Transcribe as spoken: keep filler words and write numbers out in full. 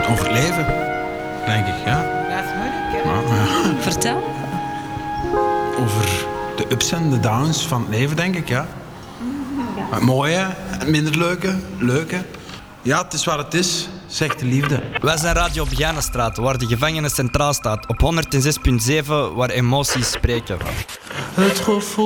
over het leven, denk ik, ja. Dat is moeilijk, hè? Ja, ja. Vertel. Over de ups en de downs van het leven, denk ik, ja. Het mooie, het minder leuke, leuke. Ja, het is wat het is, zegt de liefde. Wij zijn Radio Begijnenstraat, waar de gevangenis centraal staat. Op honderd zes komma zeven, waar emoties spreken. Het gevoel.